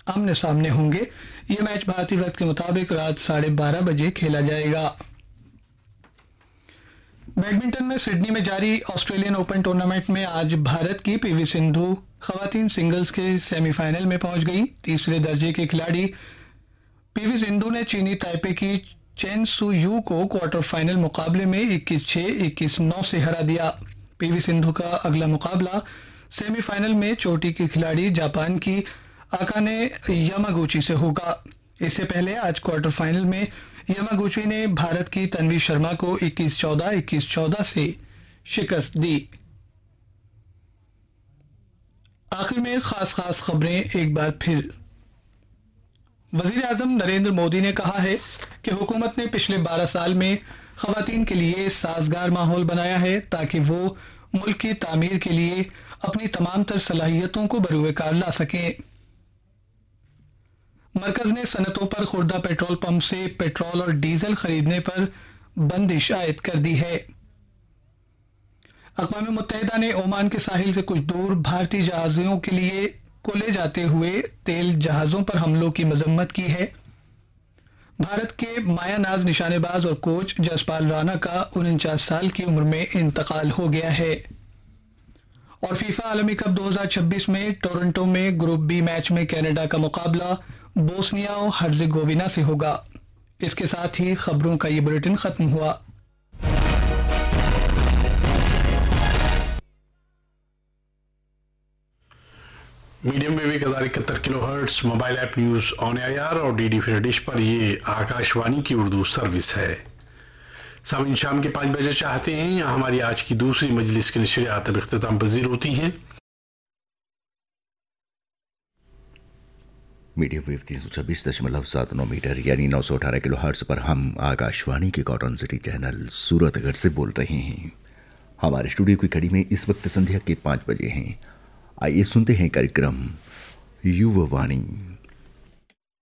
आमने सामने होंगे। ये मैच भारतीय वक्त के मुताबिक रात 12:30 बजे खेला जाएगा। बैडमिंटन में सिडनी में जारी ऑस्ट्रेलियन ओपन टूर्नामेंट में आज भारत की पीवी सिंधु खवातीन सिंगल्स के सेमीफाइनल में पहुंच गई। तीसरे दर्जे के खिलाड़ी पीवी सिंधु ने चीनी ताइपे की चेन सू यू को क्वार्टर फाइनल मुकाबले में 21-6, 21-9 से हरा दिया। पीवी सिंधु का अगला मुकाबला सेमीफाइनल में चोटी की खिलाड़ी जापान की अकाने यामागुची से होगा। इससे पहले आज क्वार्टर फाइनल में यामागुची ने भारत की तन्वी शर्मा को 21-14, 21-14 से शिकस्त दी। आखिर में खास खबरें एक बार फिर। वजीर आजम नरेंद्र मोदी ने कहा है कि हुकूमत ने पिछले 12 साल में खवातीन के लिए साजगार माहौल बनाया है ताकि वो मुल्क की तामीर के लिए अपनी तमाम तर सलाहियतों को बरूएकार ला सकें। मरकज ने सनतों पर खुर्दा पेट्रोल पंप से पेट्रोल और डीजल खरीदने पर बंदिश आयद कर दी है। अक़वाम मुत्तहिदा ने ओमान के साहिल से कुछ दूर भारतीय जहाज़ों के लिए को ले जाते हुए तेल जहाज़ों पर हमलों की मजम्मत की है। भारत के मायानाज निशानेबाज और कोच जसपाल राणा का 49 साल की उम्र में इंतकाल हो गया है। और फीफा आलमी कप 2026 में टोरंटो में ग्रुप बी मैच में कनाडा का मुकाबला बोस्निया और हर्जेगोविना से होगा। इसके साथ ही खबरों का ये बुलेटिन खत्म हुआ। Medium wave 1071 kilohertz mobile app news on AIR और डीडी फिर डिश पर ये आकाशवाणी की उर्दू सर्विस है। सामीन शाम के 5 बजे चाहते हैं यहाँ हमारी आज की दूसरी मजलिस की नशरियात अब इख्तिताम पजीर होती हैं। मीडियम वेव 326.79 मीटर यानी 918 किलोहर्ट्ज पर हम आकाशवाणी के कॉटन सिटी चैनल सूरतगढ़ से बोल रहे हैं। हमारे स्टूडियो की घड़ी में इस वक्त संध्या के 5 बजे हैं। आइए सुनते हैं कार्यक्रम युवा वाणी।